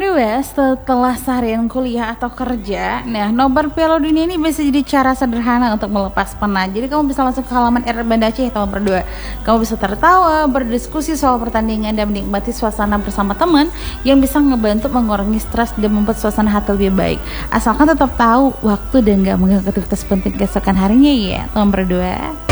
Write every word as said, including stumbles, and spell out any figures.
berdua, setelah seharian kuliah atau kerja, nah nobar Piala Dunia ini bisa jadi cara sederhana untuk melepas penat. Jadi kamu bisa langsung ke halaman R Banda Aceh teman berdua. Kamu bisa tertawa, berdiskusi soal pertandingan dan menikmati suasana bersama teman yang bisa ngebantu mengurangi stres dan membuat suasana hati lebih baik. Asalkan tetap tahu waktu dan gak mengganggu aktivitas penting keesokan harinya ya teman berdua.